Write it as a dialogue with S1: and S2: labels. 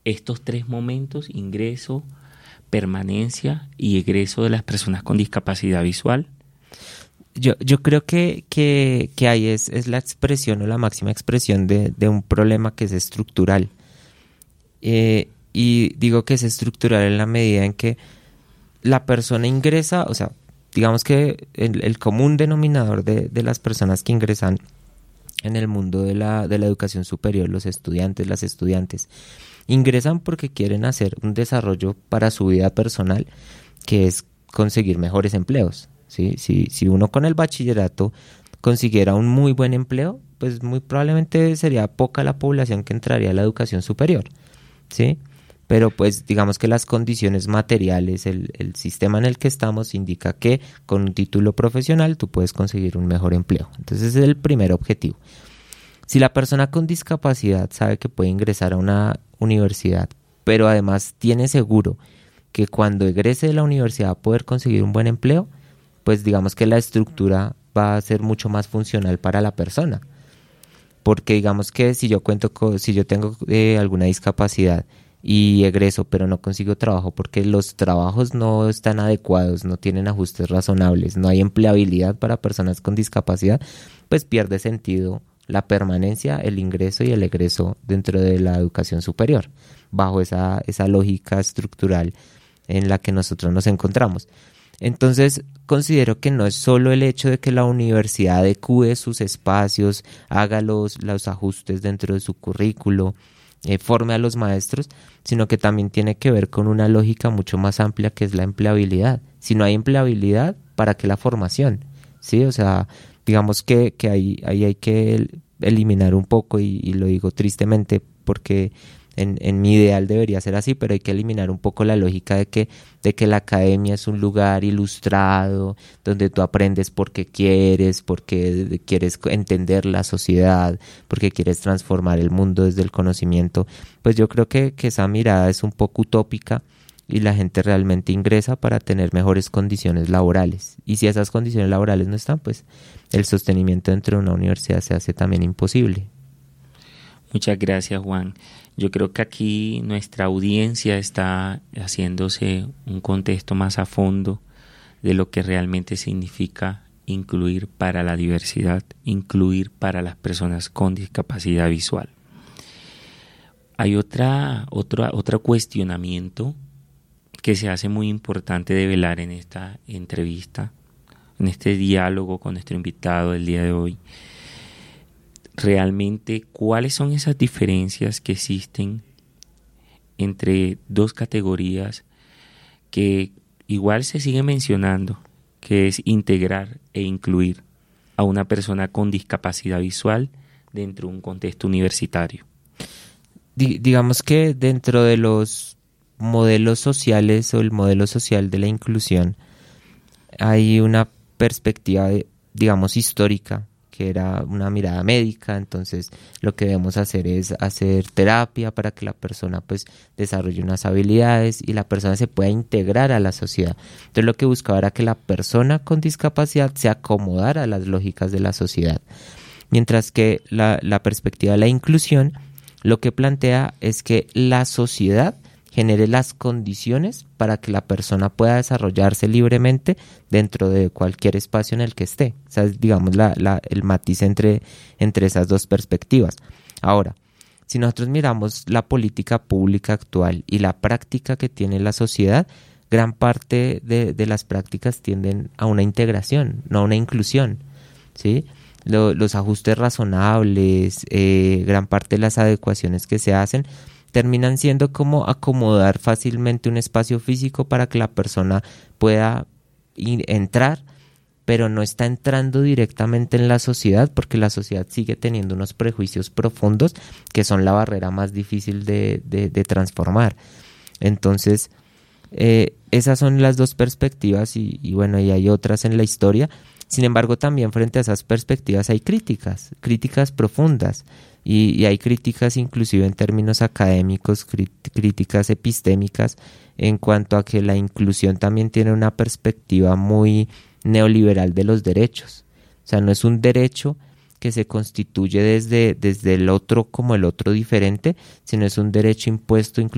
S1: estos tres momentos: ingreso, permanencia y egreso de las personas con discapacidad visual?
S2: Yo creo que ahí es la expresión o la máxima expresión de un problema que es estructural. Y digo que es estructural en la medida en que la persona ingresa, o sea, digamos que el común denominador de las personas que ingresan en el mundo de la educación superior, los estudiantes, las estudiantes, ingresan porque quieren hacer un desarrollo para su vida personal, que es conseguir mejores empleos, ¿sí? Si uno con el bachillerato consiguiera un muy buen empleo, pues muy probablemente sería poca la población que entraría a la educación superior, ¿sí? Pero pues digamos que las condiciones materiales, el sistema en el que estamos indica que con un título profesional tú puedes conseguir un mejor empleo. Entonces ese es el primer objetivo. Si la persona con discapacidad sabe que puede ingresar a una universidad, pero además tiene seguro que cuando egrese de la universidad va a poder conseguir un buen empleo, pues digamos que la estructura va a ser mucho más funcional para la persona. Porque digamos que si yo tengo alguna discapacidad y egreso, pero no consigo trabajo porque los trabajos no están adecuados, no tienen ajustes razonables, no hay empleabilidad para personas con discapacidad, pues pierde sentido la permanencia, el ingreso y el egreso dentro de la educación superior, bajo esa lógica estructural en la que nosotros nos encontramos. Entonces, considero que no es solo el hecho de que la universidad adecúe sus espacios, haga los ajustes dentro de su currículo, forme a los maestros, sino que también tiene que ver con una lógica mucho más amplia, que es la empleabilidad. Si no hay empleabilidad, ¿para qué la formación? ¿Sí? O sea, digamos que ahí hay que eliminar un poco, y lo digo tristemente porque en mi ideal debería ser así, pero hay que eliminar un poco la lógica de que la academia es un lugar ilustrado, donde tú aprendes porque quieres entender la sociedad, porque quieres transformar el mundo desde el conocimiento. Pues yo creo que esa mirada es un poco utópica, y la gente realmente ingresa para tener mejores condiciones laborales. Y si esas condiciones laborales no están, pues el sostenimiento dentro de una universidad se hace también imposible.
S1: Muchas gracias, Juan. Yo creo que aquí nuestra audiencia está haciéndose un contexto más a fondo de lo que realmente significa incluir para la diversidad, incluir para las personas con discapacidad visual. Hay otro cuestionamiento que se hace muy importante de velar en esta entrevista, en este diálogo con nuestro invitado del día de hoy. Realmente, ¿cuáles son esas diferencias que existen entre dos categorías que igual se sigue mencionando, que es integrar e incluir a una persona con discapacidad visual dentro de un contexto universitario?
S2: Digamos que dentro de los modelos sociales o el modelo social de la inclusión hay una perspectiva, digamos, histórica, que era una mirada médica. Entonces lo que debemos hacer es hacer terapia para que la persona pues desarrolle unas habilidades y la persona se pueda integrar a la sociedad. Entonces lo que buscaba era que la persona con discapacidad se acomodara a las lógicas de la sociedad, mientras que la perspectiva de la inclusión lo que plantea es que la sociedad genere las condiciones para que la persona pueda desarrollarse libremente dentro de cualquier espacio en el que esté. O sea, es, digamos, el matiz entre esas dos perspectivas. Ahora, si nosotros miramos la política pública actual y la práctica que tiene la sociedad, gran parte de las prácticas tienden a una integración, no a una inclusión, ¿sí? Los ajustes razonables, gran parte de las adecuaciones que se hacen, terminan siendo como acomodar fácilmente un espacio físico para que la persona pueda entrar, pero no está entrando directamente en la sociedad, porque la sociedad sigue teniendo unos prejuicios profundos que son la barrera más difícil de transformar. Entonces, esas son las dos perspectivas y bueno, y hay otras en la historia. Sin embargo, también frente a esas perspectivas hay críticas profundas, y hay críticas inclusive en términos académicos, críticas epistémicas, en cuanto a que la inclusión también tiene una perspectiva muy neoliberal de los derechos. O sea, no es un derecho que se constituye desde el otro como el otro diferente, sino es un derecho impuesto